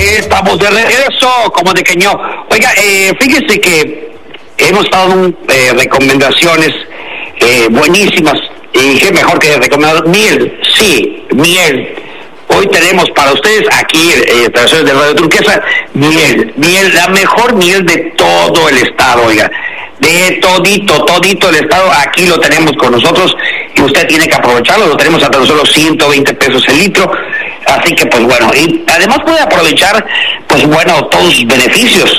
Estamos de regreso, como de queño. Oiga, fíjese que hemos dado recomendaciones buenísimas. Y qué mejor que recomendar miel. Sí, miel. Hoy tenemos para ustedes aquí, estaciones de Radio Turquesa, miel, la mejor miel de todo el estado, oiga. De todito el estado, aquí lo tenemos con nosotros y usted tiene que aprovecharlo. Lo tenemos a tan solo 120 pesos el litro. Así que, pues bueno, y además puede aprovechar, pues bueno, todos sus beneficios.